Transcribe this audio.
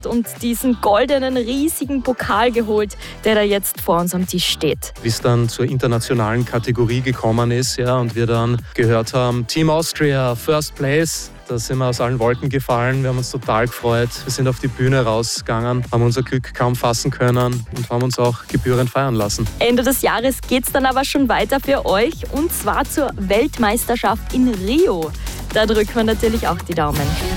und diesen goldenen, riesigen Pokal geholt, der da jetzt vor uns am Tisch steht. Wie es dann zur internationalen Kategorie gekommen ist, ja, und wir dann gehört haben, Team Austria, First Place, da sind wir aus allen Wolken gefallen. Wir haben uns total gefreut. Wir sind auf die Bühne rausgegangen, haben unser Glück kaum fassen können und haben uns auch gebührend feiern lassen. Ende des Jahres geht es dann aber schon weiter für euch, und zwar zur Weltmeisterschaft in Rio. Da drücken wir natürlich auch die Daumen.